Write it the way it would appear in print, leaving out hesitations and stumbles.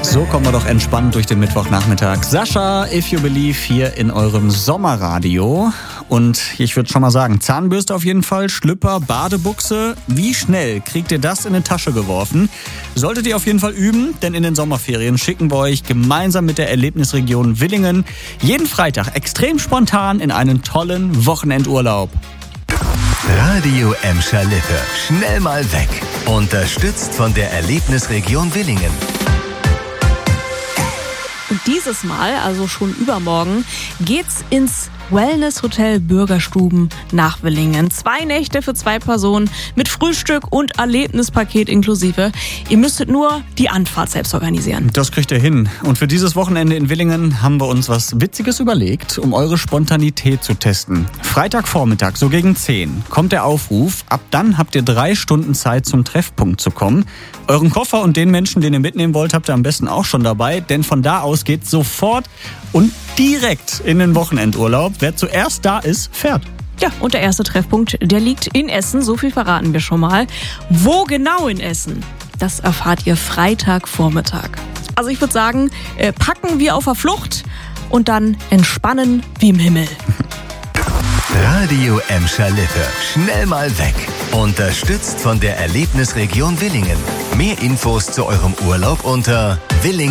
So kommen wir doch entspannt durch den Mittwochnachmittag. Sascha, If You Believe, hier in eurem Sommerradio. Und ich würde schon mal sagen, Zahnbürste auf jeden Fall, Schlüpper, Badebuchse. Wie schnell kriegt ihr das in eine Tasche geworfen? Solltet ihr auf jeden Fall üben, denn in den Sommerferien schicken wir euch gemeinsam mit der Erlebnisregion Willingen jeden Freitag extrem spontan in einen tollen Wochenendurlaub. Radio Emscher Lippe. Schnell mal weg. Unterstützt von der Erlebnisregion Willingen. Und dieses Mal, also schon übermorgen, geht's ins Wellness-Hotel Bürgerstuben nach Willingen. 2 Nächte für 2 Personen mit Frühstück und Erlebnispaket inklusive. Ihr müsstet nur die Anfahrt selbst organisieren. Das kriegt ihr hin. Und für dieses Wochenende in Willingen haben wir uns was Witziges überlegt, um eure Spontanität zu testen. Freitagvormittag, so gegen 10, kommt der Aufruf. Ab dann habt ihr 3 Stunden Zeit, zum Treffpunkt zu kommen. Euren Koffer und den Menschen, den ihr mitnehmen wollt, habt ihr am besten auch schon dabei. Denn von da aus geht's sofort und direkt in den Wochenendurlaub. Wer zuerst da ist, fährt. Ja, und der erste Treffpunkt, der liegt in Essen. So viel verraten wir schon mal. Wo genau in Essen? Das erfahrt ihr Freitagvormittag. Also ich würde sagen, packen wir auf der Flucht und dann entspannen wie im Himmel. Radio Emscher Lippe. Schnell mal weg. Unterstützt von der Erlebnisregion Willingen. Mehr Infos zu eurem Urlaub unter Willingen.